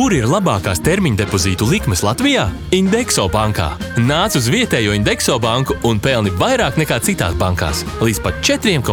Kur ir labākās termiņa depozītu likmes Latvijā? Indexo bankā. Nāc uz vietējo Indexo banku un pelni vairāk nekā citās bankās. Līdz pat 4,5%